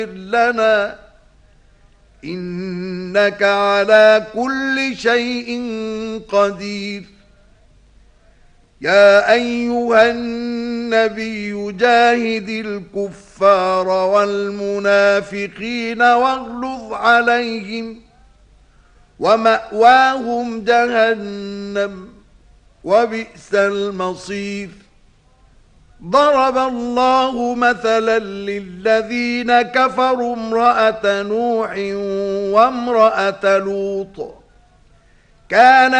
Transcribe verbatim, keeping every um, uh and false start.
لنا إنك على كل شيء قدير. يا أيها النبي جاهد الكفار والمنافقين واغلظ عليهم ومأواهم جهنم وبئس المصير. ضرب الله مثلا للذين كفروا امرأة نوح وامرأة لوط كان